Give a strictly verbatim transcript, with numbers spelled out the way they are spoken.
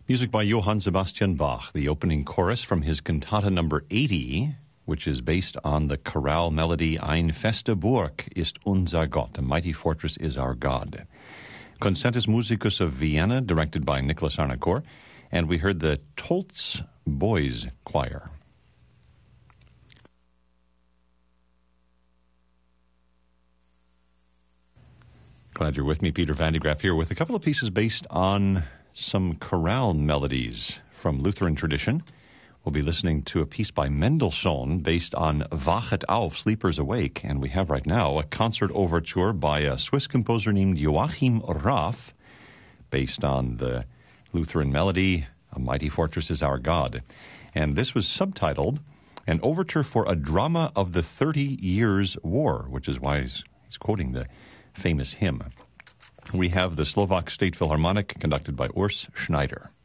Music by Johann Sebastian Bach, the opening chorus from his cantata number eighty, which is based on the chorale melody Ein feste Burg ist unser Gott, a mighty fortress is our God. Concertus Musicus of Vienna, directed by Nicholas Arnoncourt, and we heard the Tolz Boys Choir. Glad you're with me, Peter Van de Graaff here, with a couple of pieces based on some chorale melodies from Lutheran tradition. We'll be listening to a piece by Mendelssohn based on Wachet auf, Sleepers Awake, and we have right now a concert overture by a Swiss composer named Joachim Rath based on the Lutheran melody, A Mighty Fortress is Our God. And this was subtitled An Overture for a Drama of the Thirty Years' War, which is why he's, he's quoting the famous hymn. We have the Slovak State Philharmonic, conducted by Urs Schneider.